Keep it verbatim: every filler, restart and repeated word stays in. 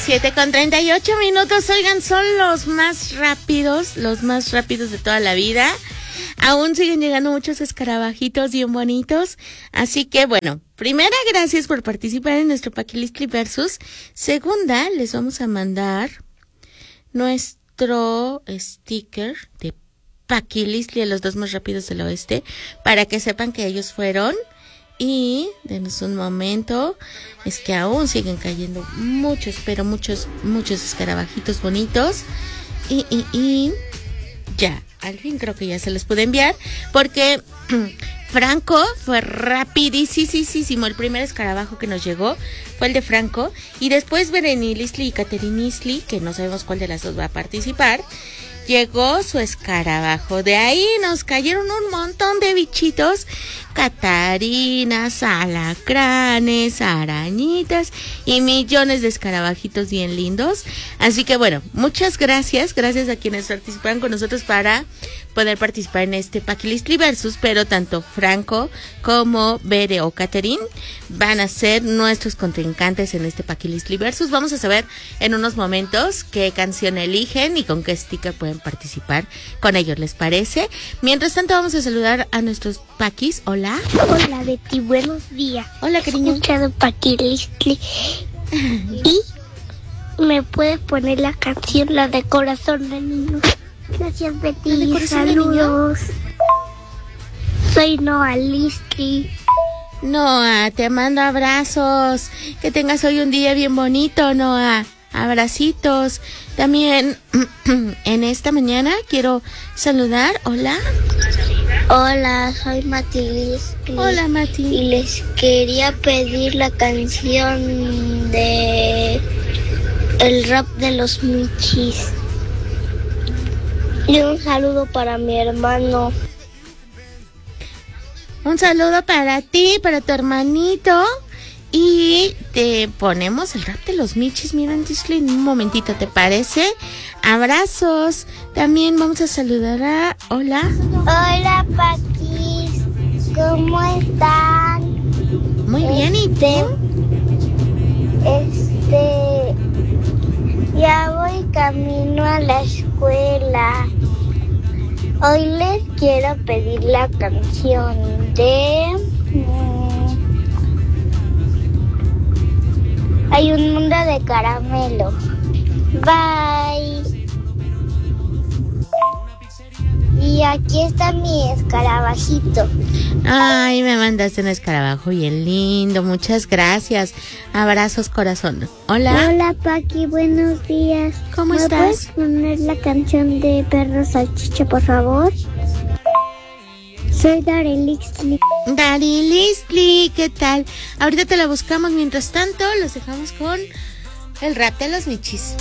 siete con treinta y ocho minutos, oigan, son los más rápidos, los más rápidos de toda la vida. Aún siguen llegando muchos escarabajitos bien bonitos. Así que, bueno, primera, gracias por participar en nuestro Paquilistli Versus. Segunda, les vamos a mandar nuestro sticker de Paquilistli a los dos más rápidos del oeste, para que sepan que ellos fueron. Y denos un momento, es que aún siguen cayendo muchos, pero muchos, muchos escarabajitos bonitos. Y, y, y ya, al fin creo que ya se los pude enviar, porque Franco fue rapidísimo. El primer escarabajo que nos llegó fue el de Franco, y después Berenilisli y Caterinisli, que no sabemos cuál de las dos va a participar, llegó su escarabajo. De ahí nos cayeron un montón de bichitos, catarinas, alacranes, arañitas y millones de escarabajitos bien lindos. Así que bueno, muchas gracias, gracias a quienes participaron con nosotros para poder participar en este Paquilistli Versus, pero tanto Franco como Bere o Caterin van a ser nuestros contrincantes en este Paquilistli Versus. Vamos a saber en unos momentos qué canción eligen y con qué sticker pueden participar con ellos, ¿les parece? Mientras tanto, vamos a saludar a nuestros paquis. Hola. Hola, Betty, buenos días. Hola, cariño. Escuchado Paquilistli. Y me puedes poner la canción, la de Corazón de Niño. Gracias, Betty. Saludos. Soy Noah Listli. Noah, te mando abrazos. Que tengas hoy un día bien bonito, Noah. Abracitos. También en esta mañana quiero saludar. Hola. Hola, soy Mati Listli. Hola, Mati. Y les quería pedir la canción de El Rap de los Michis. Y un saludo para mi hermano. Un saludo para ti, para tu hermanito. Y te ponemos el rap de los Michis, miren, Disney, en un momentito, ¿te parece? Abrazos. También vamos a saludar a... Hola. Hola, Paquis. ¿Cómo están? Muy bien, ¿y tú? Este... Ya voy camino a la escuela. Hoy les quiero pedir la canción de... Hay un mundo de caramelo. Bye. Y aquí está mi escarabajito. Ay, me mandaste un escarabajo bien lindo. Muchas gracias. Abrazos, corazón. Hola. Hola, Paqui. Buenos días. ¿Cómo ¿Me estás? puedes poner la canción de Perro Salchicha, por favor? Soy Darilistli. Darilistli, ¿qué tal? Ahorita te la buscamos. Mientras tanto, los dejamos con el rap de los Michis.